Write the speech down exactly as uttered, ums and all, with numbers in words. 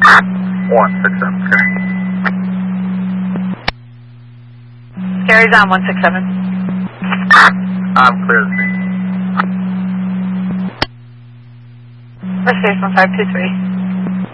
one six seven, Scary. Scary's on one six seven. I'm clear to see. First station one five two three.